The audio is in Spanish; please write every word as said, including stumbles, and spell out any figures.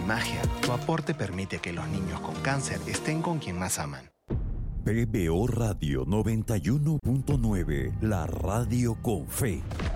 magia, tu aporte permite que los niños con cáncer estén con quien más aman. P B O Radio noventa y uno punto nueve, la radio con fe.